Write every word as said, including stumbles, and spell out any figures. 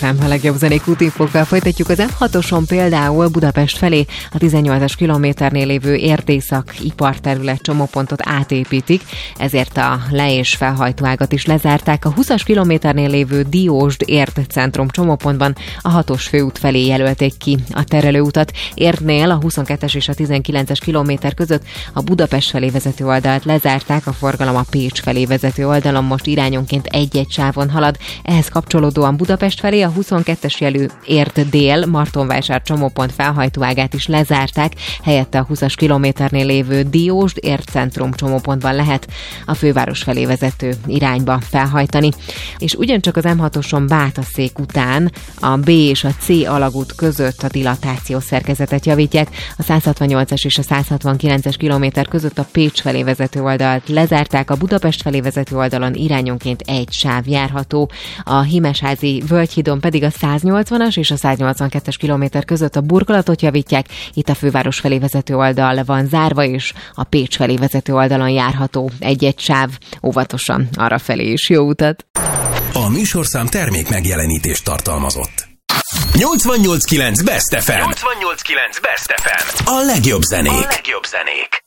ef em, a legjobb zenék útinfókkal folytatjuk. Az em hatoson például Budapest felé a tizennyolcas kilométernél lévő Erdészak iparterület csomópontot átépítik, ezért a le- és felhajtóágat is lezárták. A húszas kilométernél lévő Diósd Érd centrum csomópontban a hatos főút felé jelölték ki a terelőutat. Érdnél a huszonkettes és a tizenkilences kilométer között a Budapest felé vezető oldalt lezárták, a forgalom a Pécs felé vezető oldalon most irányonként egy-egy sávon halad. Ehhez kapcsolódóan Budapest felé a huszonkettes jelű Érd dél Martonvásár csomópont felhajtóágát is lezárták, helyette a húszas kilométernél lévő Diósd Érd centrum csomópontban lehet a főváros felé vezető irányba felhajtani. És ugyancsak az em hatoson Bátaszék után a B és a C alagút között a dilatációs szerkezetet javítják. A száz hatvannyolcas és a száz hatvankilences kilométer között a Pécs felé vezető oldalt lezárták, a Budapest felé vezető oldalon irányonként egy sáv járható. A Himesházi Völgyhídon pedig a száznyolcvanas és a száznyolcvankettes kilométer között a burkolatot javítják. Itt a főváros felé vezető oldal van zárva, és a Pécs felé vezető oldalon járható egy-egy sáv. Óvatosan arra felé is jó utat! A műsorszám termék megjelenítést tartalmazott. nyolcvannyolc kilenc Best ef em. nyolcvannyolc kilenc Best ef em. A legjobb zenék. A legjobb zenék.